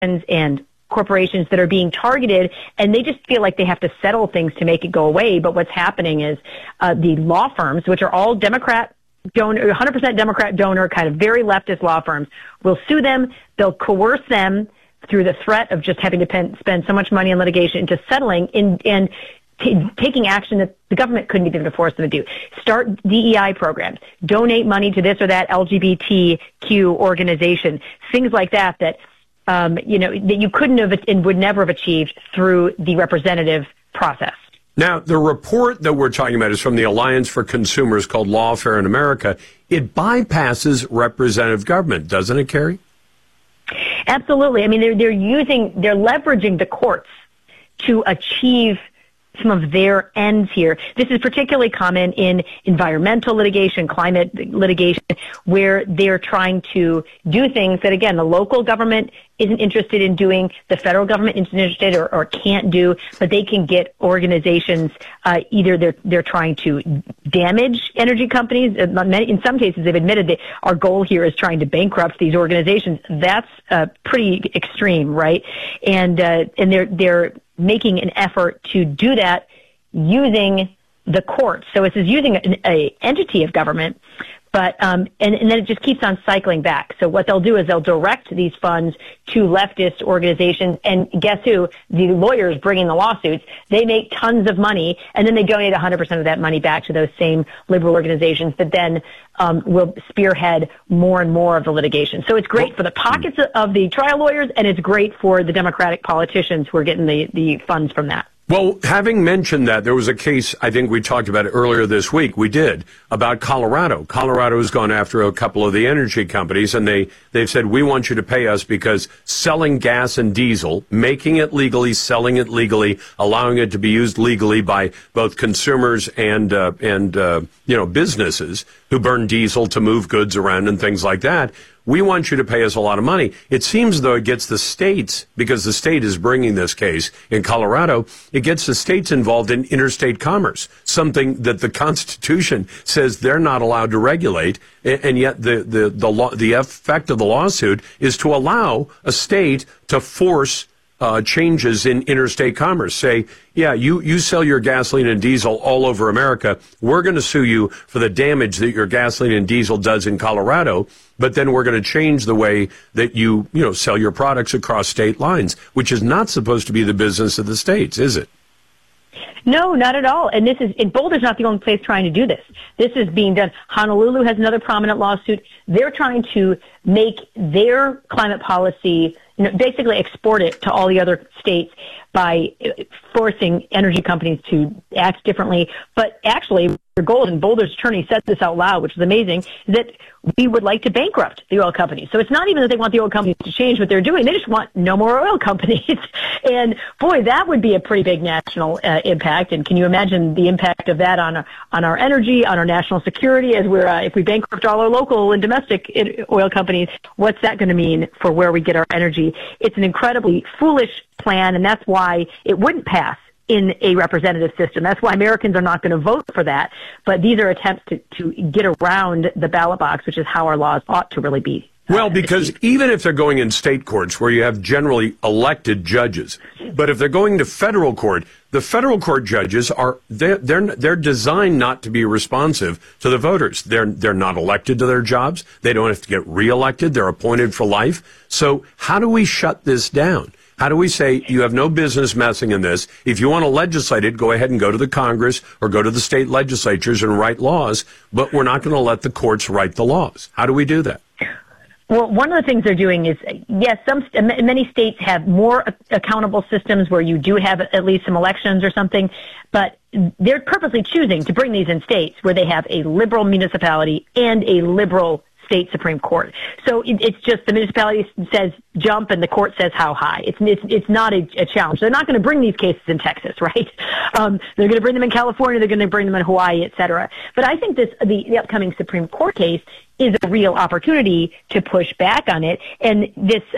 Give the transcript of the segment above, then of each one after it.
and corporations that are being targeted, and they just feel like they have to settle things to make it go away. But what's happening is the law firms, which are all Democrat donor, 100% Democrat donor, kind of very leftist law firms, will sue them. They'll coerce them through the threat of just having to spend so much money on litigation into settling and taking action that the government couldn't even force them to do. Start DEI programs, donate money to this or that LGBTQ organization, things like that that you couldn't have and would never have achieved through the representative process. Now, the report that we're talking about is from the Alliance for Consumers called Lawfare in America. It bypasses representative government, doesn't it, Carrie? Absolutely. I mean, they're leveraging the courts to achieve some of their ends here. This is particularly common in environmental litigation, climate litigation, where they're trying to do things that, again, the local government isn't interested in doing, the federal government isn't interested or can't do, but they can get organizations, either they're trying to damage energy companies. In some cases, they've admitted that our goal here is trying to bankrupt these organizations. That's pretty extreme, right? And they're making an effort to do that using the courts. So it's using an entity of government, but and then it just keeps on cycling back. So what they'll do is they'll direct these funds to leftist organizations, and guess who? The lawyers bringing the lawsuits. They make tons of money, and then they donate 100% of that money back to those same liberal organizations that then will spearhead more and more of the litigation. So it's great for the pockets of the trial lawyers, and it's great for the Democratic politicians who are getting the funds from that. Well, having mentioned that, there was a case, I think we talked about it earlier this week, we did, about Colorado. Colorado has gone after a couple of the energy companies, and they've said, we want you to pay us because selling gas and diesel, making it legally, selling it legally, allowing it to be used legally by both consumers and businesses who burn diesel to move goods around and things like that. We want you to pay us a lot of money. It seems as though it gets the states, because the state is bringing this case in Colorado, it gets the states involved in interstate commerce, something that the Constitution says they're not allowed to regulate, and yet the effect of the lawsuit is to allow a state to force changes in interstate commerce. Say, yeah, you sell your gasoline and diesel all over America. We're going to sue you for the damage that your gasoline and diesel does in Colorado, but then we're going to change the way that you sell your products across state lines, which is not supposed to be the business of the states, is it? No, not at all. And Boulder's not the only place trying to do this. This is being done. Honolulu has another prominent lawsuit. They're trying to make their climate policy, basically export it to all the other states by forcing energy companies to act differently. But actually, their goal, and Boulder's attorney said this out loud, which is amazing, is that we would like to bankrupt the oil companies. So it's not even that they want the oil companies to change what they're doing. They just want no more oil companies. And boy, that would be a pretty big national impact. And can you imagine the impact of that on our energy, on our national security, as if we bankrupt all our local and domestic oil companies? What's that going to mean for where we get our energy? It's an incredibly foolish plan, and that's why it wouldn't pass in a representative system. That's why Americans are not going to vote for that. But these are attempts to get around the ballot box, which is how our laws ought to really be. Well, because even if they're going in state courts where you have generally elected judges, but if they're going to federal court, the federal court judges they're designed not to be responsive to the voters. They're not elected to their jobs. They don't have to get reelected. They're appointed for life. So how do we shut this down? How do we say you have no business messing in this? If you want to legislate it, go ahead and go to the Congress or go to the state legislatures and write laws, but we're not going to let the courts write the laws. How do we do that? Well, one of the things they're doing is, yes, many states have more accountable systems where you do have at least some elections or something, but they're purposely choosing to bring these in states where they have a liberal municipality and a liberal state Supreme Court. So it's just the municipality says jump and the court says how high. It's not a challenge. They're not going to bring these cases in Texas, right? They're going to bring them in California. They're going to bring them in Hawaii, et cetera. But I think the upcoming Supreme Court case is a real opportunity to push back on it. And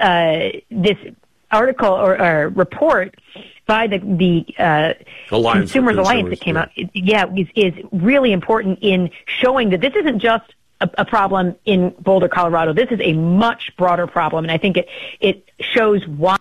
this article or report by the Consumers Alliance that came out, is really important in showing that this isn't just a problem in Boulder, Colorado. This is a much broader problem, and I think it shows why